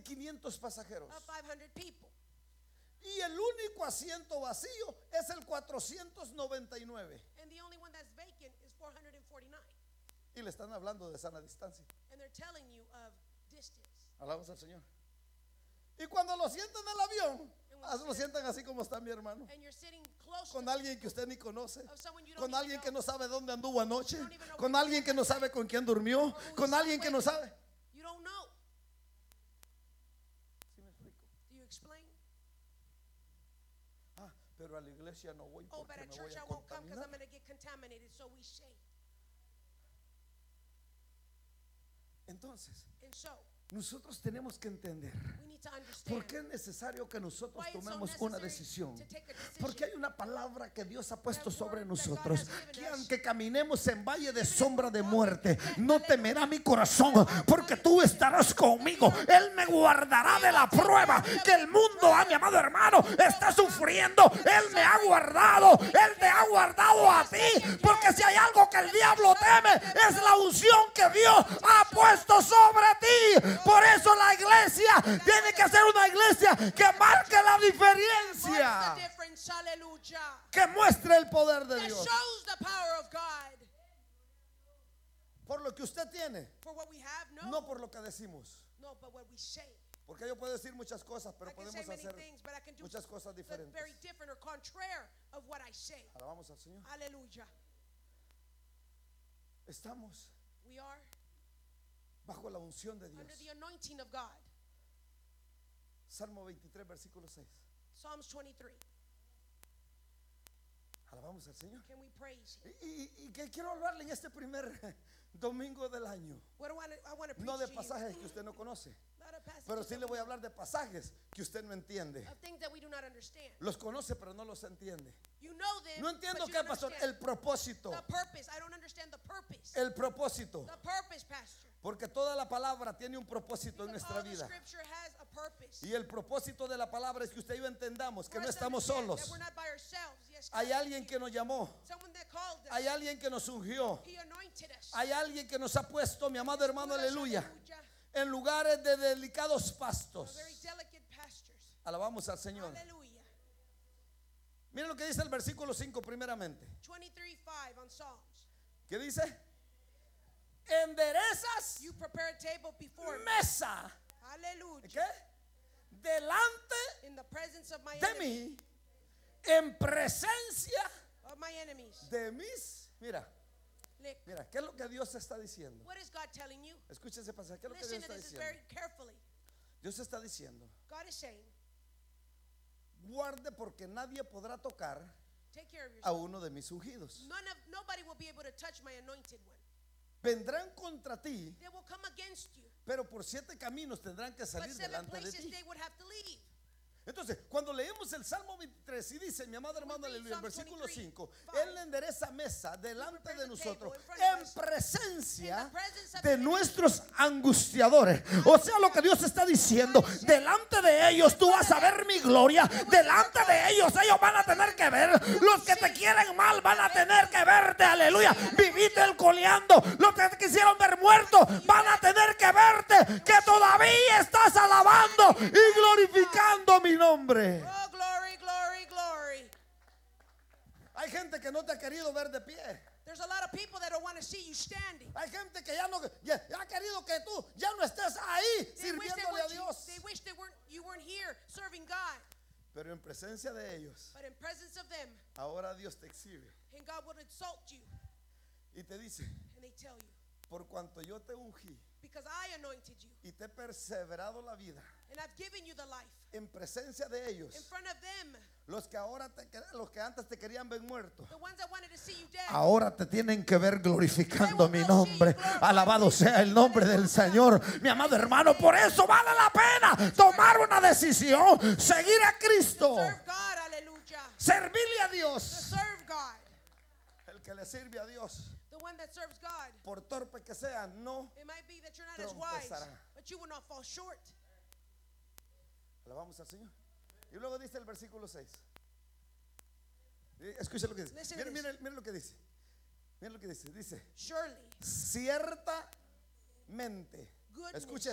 500 pasajeros. of 500 people. Y el único asiento vacío es el 499. And the only one that's vacant is 449. Y le están hablando de sana distancia. And they're telling you of distance. Alabamos al Señor. Y cuando lo sientan en el avión, lo sientan así como está mi hermano. And you're sitting close Con to alguien que usted ni conoce. of someone you don't Con even alguien know. que no sabe dónde anduvo anoche. Con alguien que no sabe con quién durmió. Con alguien que no sabe. You don't know. ¿Sí me explico? Do you explain? Ah, pero a la iglesia no voy Oh, porque but at me voy church a I won't come because contaminar. I'm going to get contaminated, so we say. Entonces, And so, nosotros tenemos que entender we need to understand por qué es necesario que nosotros why it's so tomemos una necessary decisión. to take a decision. Porque hay una palabra que Dios ha puesto That sobre word nosotros, that God has que given us. aunque caminemos en valle de sombra de muerte, no temerá mi corazón, porque tú estarás conmigo. Él me guardará de la prueba que el mundo, mi amado hermano, está sufriendo. Él me ha guardado, Él te ha guardado a ti, porque si hay algo que el diablo teme, es la unción que Dios ha puesto sobre ti. Por eso la iglesia tiene que ser una iglesia que marque la What's diferencia, the difference? Hallelujah. que muestre el poder de That Dios shows the power of God. por lo que usted tiene, For what we have, no. no por lo que decimos. No, but what we say. Porque yo puedo decir muchas cosas, pero I can podemos say many hacer things, but I can do muchas cosas the diferentes. very different or contrary of what I say. Alabamos al Señor. Hallelujah. Estamos We are bajo la unción de Dios. under the anointing of God. Salmo 23, versículo 6. Psalms 23. Alabamos al Señor. Can we praise Him? Y que quiero hablarle en este primer domingo del año. What do I want to preach No de to you? pasajes que usted no conoce, Not a passage pero sí le voy a hablar de pasajes que usted no entiende. of things that we do not understand. Los conoce, pero no los entiende. You know them, No entiendo but you qué, don't pastor. understand El propósito. the purpose. I don't understand the purpose. El propósito. The purpose, Pastor. Porque toda la palabra tiene un propósito en Because nuestra all the vida. scripture has a purpose. Y el propósito de la palabra es que usted y yo entendamos que For no us to estamos understand that solos. we're not by ourselves. Yes, Hay God. alguien que nos llamó. Someone that called us. Hay alguien que nos ungió. He anointed us. Hay alguien que nos ha puesto, mi amado hermano, Put us, aleluya, hallelujah, en lugares de delicados on pastos. very delicate pastures. Alabamos al Señor. Hallelujah. Miren lo que dice el versículo 5 primeramente. 23:5 on Psalms. ¿Qué dice? Enderezas You prepare a table before me. mesa. Hallelujah. ¿Qué? Delante In the presence of my de enemies. mí, en presencia Of my enemies. de mis. Mira, Look, mira, ¿qué es lo que Dios está diciendo? what is God telling you? Escuche ese pasaje. ¿Qué es lo que Listen Dios to está this diciendo? very carefully. Dios está diciendo: God is saying, guarde, porque nadie podrá tocar take care of a yourself. uno de mis ungidos. Nobody will be able to touch my anointed one. Vendrán contra ti, They will come against you. pero por 7 caminos tendrán que But salir 7 delante de places ti. they would have to leave. Entonces, cuando leemos el Salmo 23 y dice, mi amado hermano, read aleluya, el Psalm versículo 23, 5, 5, Él endereza mesa delante prepares de a nosotros table in front of en us, presencia in the presence of de the enemy. nuestros angustiadores. O sea, lo que Dios está diciendo, delante de ellos tú vas a ver mi gloria, delante de ellos van a tener que ver, los que te quieren mal van a tener que verte, aleluya, vivite el coleando, los que te quisieron ver muerto van a tener que verte, que todavía estás alabando y glorificando mi nombre. Oh, glory, glory, glory. Hay gente que no te ha querido ver de pie. There's a lot of people that don't want to see you standing. Hay gente que ya ha querido que tú ya no estés ahí They wish sirviéndole a Dios. you weren't here serving God. Pero en presencia de ellos, But in presence of them, ahora Dios te exhibe and God will insult you. y te dice: And they tell you, por cuanto yo te ungí because I anointed you, y te he perseverado la vida and I've given you the life. en presencia de In ellos, front of them, los que antes te querían ver muerto, the ones that wanted to see you dead. ahora te tienen que ver glorificando mi nombre. Alabado sea el nombre del Señor, mi amado hermano. Por eso vale la pena tomar una decisión, seguir a Cristo, Serve God, hallelujah. servirle a To Dios. serve God. El que le sirve a Dios, The one that serves God. por torpe que sea, no. It might be that you're not as wise, Trompezará. but you will not fall short. Alabamos al Señor. Y luego dice el versículo 6. Escucha lo que dice. Listen to Miren, this. miren lo que dice. Miren lo que dice. Dice: Surely, ciertamente. goodness Escucha